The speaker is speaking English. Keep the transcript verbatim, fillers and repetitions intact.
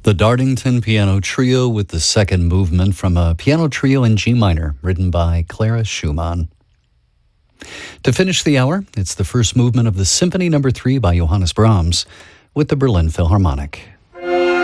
The Dartington Piano Trio with the second movement from a piano trio in G minor, written by Clara Schumann. To finish the hour, it's the first movement of the Symphony Number Three by Johannes Brahms with the Berlin Philharmonic.